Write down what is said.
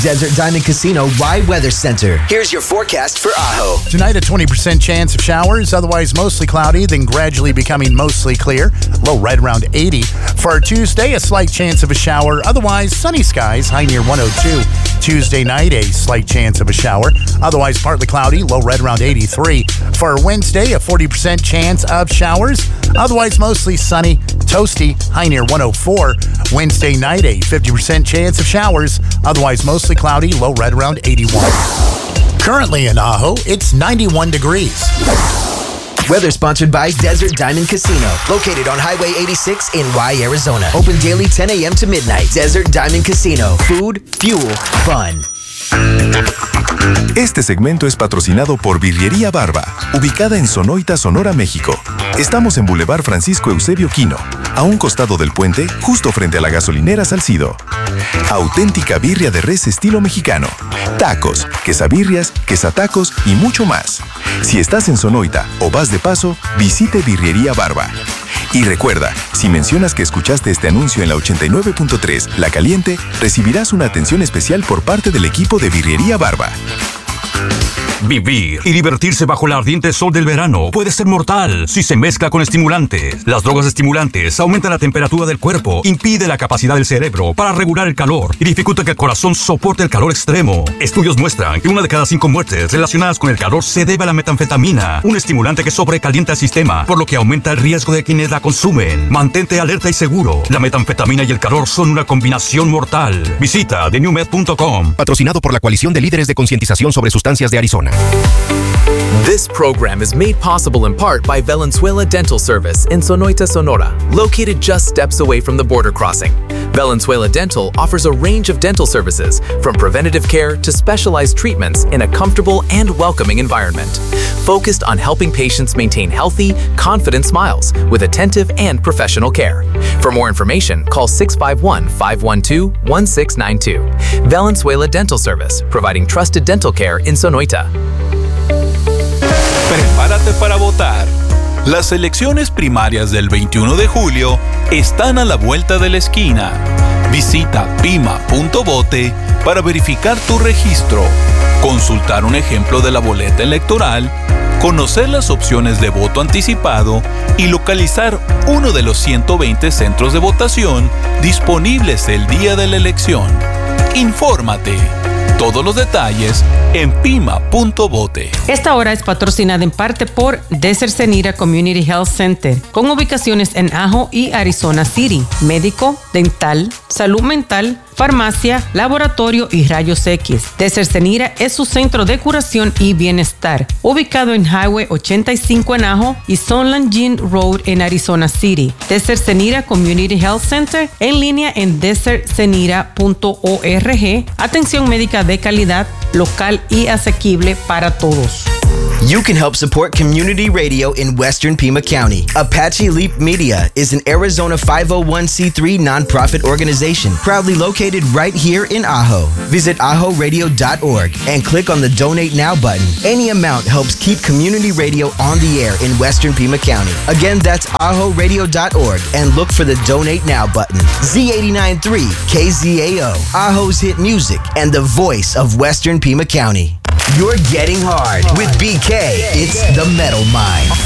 Desert Diamond Casino Rye Weather Center. Here's your forecast for Ajo. Tonight, a 20% chance of showers, otherwise mostly cloudy, then gradually becoming mostly clear. Low right around 80. For Tuesday, a slight chance of a shower, otherwise sunny skies, high near 102. Tuesday night, a slight chance of a shower, otherwise partly cloudy, low right around 83. For Wednesday, a 40% chance of showers, otherwise mostly sunny, toasty, high near 104. Wednesday night, a 50% chance of showers, otherwise mostly cloudy, low right around 81. Currently in Ajo, it's 91 degrees. Weather sponsored by Desert Diamond Casino, located on Highway 86 in Rye, Arizona. Open daily 10 a.m. to midnight. Desert Diamond Casino. Food, fuel, fun. Este segmento es patrocinado por Birrería Barba, ubicada en Sonoita, Sonora, México. Estamos en Boulevard Francisco Eusebio Quino, a un costado del puente, justo frente a la gasolinera Salcido. Auténtica birria de res estilo mexicano. Tacos, quesabirrias, quesatacos y mucho más. Si estás en Sonoita o vas de paso, visite Birrería Barba. Y recuerda, si mencionas que escuchaste este anuncio en la 89.3 La Caliente, recibirás una atención especial por parte del equipo de Birrería Barba. Vivir y divertirse bajo el ardiente sol del verano puede ser mortal si se mezcla con estimulantes. Las drogas estimulantes aumentan la temperatura del cuerpo, impide la capacidad del cerebro para regular el calor y dificulta que el corazón soporte el calor extremo. Estudios muestran que 1 de cada 5 muertes relacionadas con el calor se debe a la metanfetamina, un estimulante que sobrecalienta el sistema, por lo que aumenta el riesgo de quienes la consumen. Mantente alerta y seguro. La metanfetamina y el calor son una combinación mortal. Visita thenewmed.com. Patrocinado por la Coalición de Líderes de Concientización sobre Sustancias de Arizona. This program is made possible in part by Valenzuela Dental Service in Sonoita, Sonora, located just steps away from the border crossing. Valenzuela Dental offers a range of dental services, from preventative care to specialized treatments in a comfortable and welcoming environment, focused on helping patients maintain healthy, confident smiles with attentive and professional care. For more information, call 651-512-1692. Valenzuela Dental Service, providing trusted dental care in Sonoita. Prepárate para votar. Las elecciones primarias del 21 de julio están a la vuelta de la esquina. Visita pima.vote para verificar tu registro, consultar un ejemplo de la boleta electoral, conocer las opciones de voto anticipado y localizar uno de los 120 centros de votación disponibles el día de la elección. Infórmate. Todos los detalles en pima.vote. Esta hora es patrocinada en parte por Desert Senira Community Health Center, con ubicaciones en Ajo y Arizona City. Médico, dental, salud mental, farmacia, laboratorio y rayos X. Desert Senira es su centro de curación y bienestar, ubicado en Highway 85 en Ajo y Sunland Jean Road en Arizona City. Desert Senira Community Health Center, en línea en desertsenira.org. Atención médica de calidad, local y asequible para todos. You can help support community radio in Western Pima County. Apache Leap Media is an Arizona 501c3 nonprofit organization proudly located right here in Ajo. Visit ajoradio.org and click on the Donate Now button. Any amount helps keep community radio on the air in Western Pima County. Again, that's ajoradio.org and look for the Donate Now button. Z89.3 KZAO, Ajo's hit music and the voice of Western Pima County. You're getting hard with BK. It's the Metal Mind